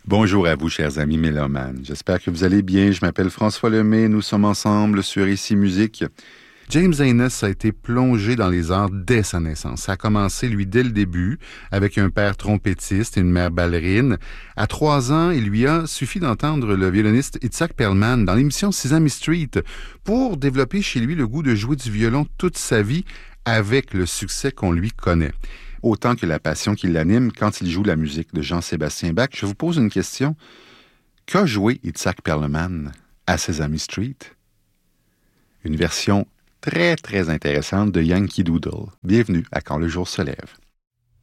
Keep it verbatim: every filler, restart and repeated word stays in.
Bonjour à vous, chers amis mélomanes. J'espère que vous allez bien. Je m'appelle François Lemay. Nous sommes ensemble sur Ici Musique. James Haynes a été plongé dans les arts dès sa naissance. Ça a commencé, lui, dès le début, avec un père trompettiste et une mère ballerine. À trois ans, il lui a suffi d'entendre le violoniste Itzhak Perlman dans l'émission Sesame Street pour développer chez lui le goût de jouer du violon toute sa vie avec le succès qu'on lui connaît. Autant que la passion qui l'anime quand il joue la musique de Jean-Sébastien Bach. Je vous pose une question. Qu'a joué Itzhak Perlman à Sesame Street? Une version très, très intéressante de Yankee Doodle. Bienvenue à Quand le jour se lève.